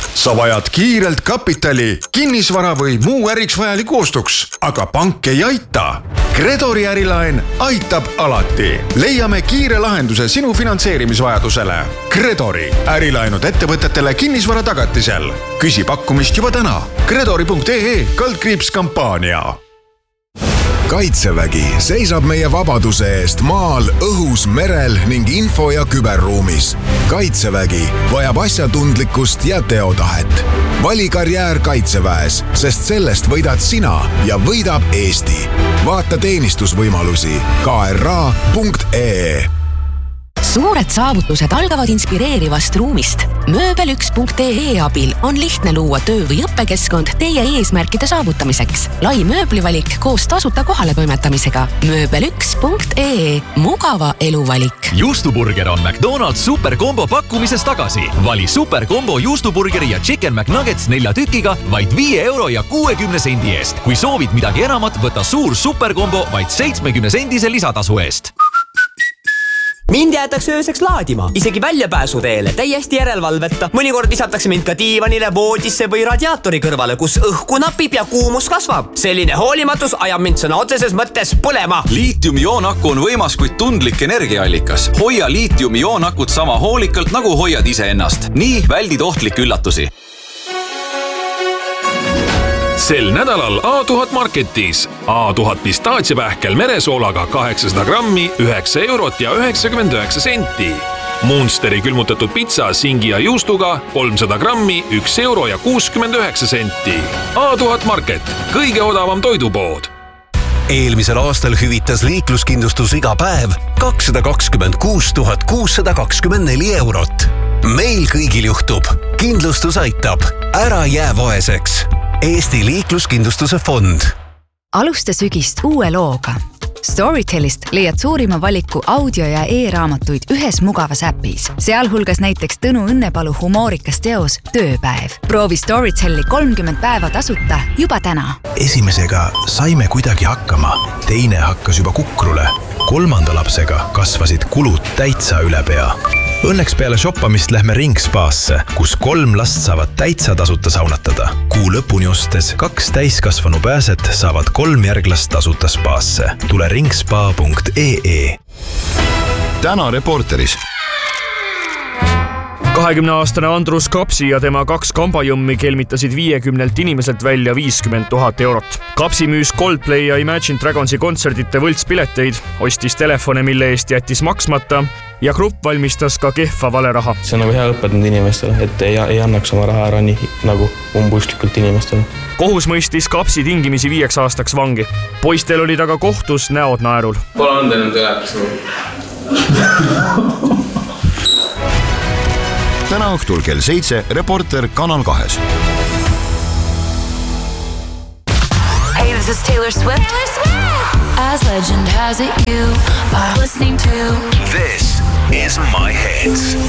Sa vajad kiirelt kapitali, kinnisvara või muu äriks vajaliku ostuks, aga pank ei aita. Gredori ärilaen aitab alati. Leiame kiire lahenduse sinu finantseerimisvajadusele. Gredori ärilaenud ettevõtetele kinnisvara tagatisel. Küsi pakkumist juba täna. Gredori.ee/kampaania. Kaitsevägi seisab meie vabaduse eest maal, õhus, merel ning info- ja küberruumis. Kaitsevägi vajab asjatundlikkust ja teotahet. Vali karjäär Kaitseväes, sest sellest võidad sina ja võidab Eesti. Vaata teenistusvõimalusi kra.ee. Suured saavutused algavad inspireerivast ruumist. Mööbel1.ee abil on lihtne luua töö- või õppekeskkond teie eesmärkide saavutamiseks. Lai mööblivalik koos tasuta kohale toimetamisega. Mööbel1.ee. Mugava eluvalik. Juustuburger on McDonald's superkombo pakkumises tagasi. Vali superkombo juustuburgeri ja Chicken McNuggets 4 tükiga vaid 5 euro ja 60 sendi eest. Kui soovid midagi enamat, võta suur superkombo vaid 70 sendise lisatasu eest. Mind jäetakse ööseks laadima, isegi väljapääsu teele, täiesti järelevalveta. Mõnikord lisatakse mind ka diivanile, voodisse või radiaatori kõrvale, kus õhku napib ja kuumus kasvab. Selline hoolimatus ajab mind sõna otseses mõttes põlema. Liitium-ioonakku on võimas, kuid tundlik energiaallikas. Hoia liitium-ioonakut sama hoolikalt, nagu hoiad ise ennast. Nii väldid ohtlikke üllatusi. Sel nädalal A1000 Marketis. A1000 pistaatsiapähkel meresoolaga 800 grammi, 9 eurot ja 99 senti. Munsteri külmutatud pitsa singi ja juustuga 300 grammi, 1 euro ja 69 senti. A1000 Market, kõige odavam toidupood. Eelmisel aastal hüvitas liikluskindlustus iga päev 226 624 eurot. Meil kõigil juhtub. Kindlustus aitab. Ära jää vaeseks. Eesti liikluskindlustuse fond. Alusta sügist uue looga. Storytelist leiad suurima valiku audio- ja e-raamatuid ühes mugavas äpis. Sealhulgas näiteks Tõnu Õnnepalu humoorikas teos Tööpäev. Proovi Storyteli 30 päeva tasuta juba täna. Esimesega saime kuidagi hakkama. Teine hakkas juba kukrule. 3. lapsega kasvasid kulud täitsa üle pea. Õnneks peale shoppamist lähme Ringspaasse, kus 3 last saavad täitsa tasuta saunatada. Kuu lõpuni ostes 2 täiskasvanu pääset saavad 3 järglast tasuta spaasse. Tule ringspa.ee. Täna Reporteris. 20-aastane Andrus Kapsi ja tema 2 kambajõmmi kelmitasid 50 inimeselt välja 50 000 eurot. Kapsi müüs Coldplay ja Imagine Dragonsi kontserdite võltspileteid, ostis telefone, mille eest jättis maksmata ja grupp valmistas ka kehva valeraha. See on nagu hea õpetanud inimestele, et ei annaks oma raha ära nii nagu umbusklikult inimestele. Kohus mõistis Kapsi tingimisi 5 aastaks vangi. Poistel olid aga kohtus näod naerul. Pole anda enam telekas. Täna õhtul kell 7 Reporter Kanal 2. Hey, this is Taylor Swift. As legend has it, you are listening to This is My Hits.